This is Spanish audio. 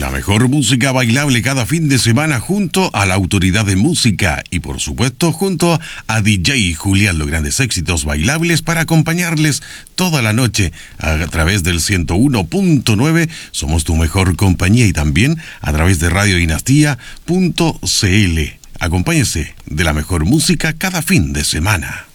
La mejor música bailable cada fin de semana junto a la autoridad de música y por supuesto junto a DJ Julián, los grandes éxitos bailables para acompañarles toda la noche a través del 101.9. Somos tu mejor compañía y también a través de radiodinastía.cl. Acompáñese de la mejor música cada fin de semana.